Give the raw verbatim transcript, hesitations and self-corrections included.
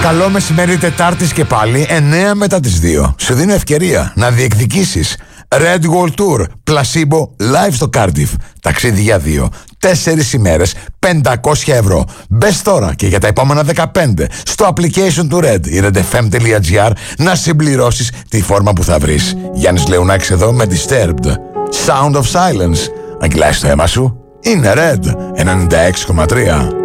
Καλό μεσημέρι Τετάρτης και πάλι εννέα μετά τις δύο. Σου δίνω ευκαιρία να διεκδικήσεις Red Wall Tour Placebo live στο Cardiff. Ταξίδι για δύο. Τέσσερις ημέρες, πεντακόσια ευρώ. Μπες τώρα και για τα επόμενα δεκαπέντε στο application του Red ή redfm.gr να συμπληρώσεις τη φόρμα που θα βρεις. Γιάννης Λεωνάκης εδώ με Disturbed. Sound of Silence. Αγγυλάει στο αίμα σου. Είναι Red ενενήντα έξι κόμμα τρία.